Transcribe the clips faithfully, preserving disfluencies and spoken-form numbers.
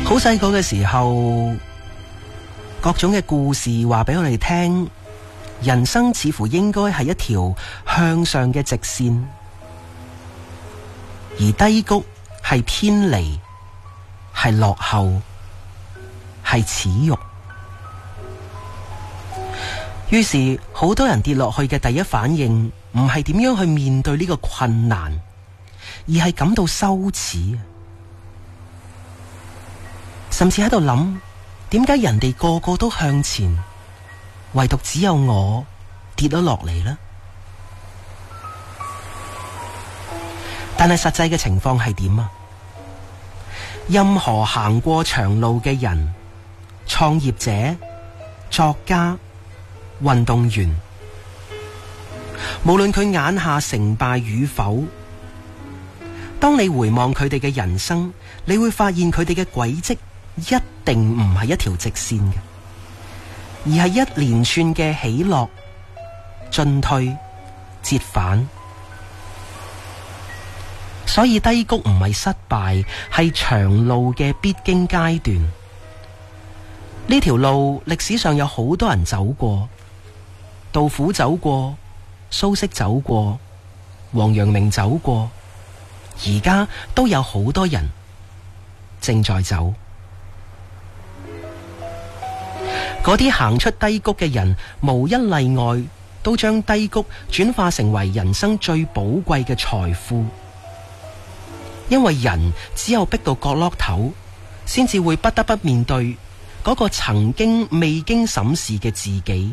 好細個嘅時候，各種嘅故事話俾我哋聽，人生似乎應該係一條向上嘅直線，而低谷係偏離，係落後，係恥辱。於是好多人跌落去嘅第一反應唔係點樣去面對呢個困難，而係感到羞恥，甚至喺度諗，點解人哋個個都向前，唯獨只有我跌咗落嚟呢？但係實際嘅情況係點啊？任何行過長路嘅人，創業者、作家、運動員，無論佢眼下成敗與否，當你回望佢哋嘅人生，你會發現佢哋嘅軌跡一定唔係一條直線嘅，而係一連串嘅起落、進退、折返。所以低谷唔係失敗，係長路嘅必經階段。呢條路歷史上有好多人走過，杜甫走過，蘇軾走過，王陽明走過，而家都有好多人正在走。嗰啲行出低谷嘅人，無一例外都將低谷轉化成為人生最寶貴嘅財富。因為人只有逼到角落頭，先至會不得不面對嗰個曾經未經審視嘅自己。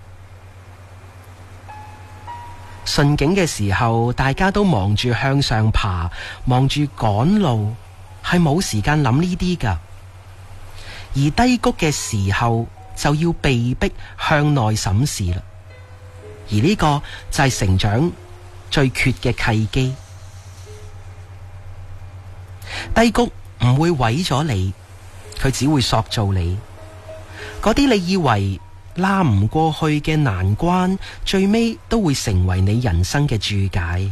順境嘅時候，大家都忙住向上爬，忙住趕路，係冇時間諗呢啲㗎。而低谷嘅時候，就要被逼向內審視啦。而呢個就係成長最缺嘅契機。低谷唔會毀咗你，佢只會塑造你。嗰啲你以為拉唔過去嘅難關，最尾都會成為你人生嘅注解。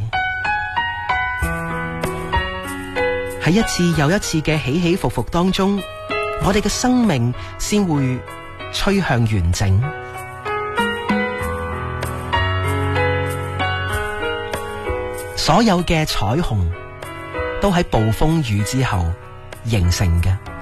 喺一次又一次嘅起起伏伏當中，我哋嘅生命先會趨向完整。所有嘅彩虹都喺暴風雨之後形成嘅。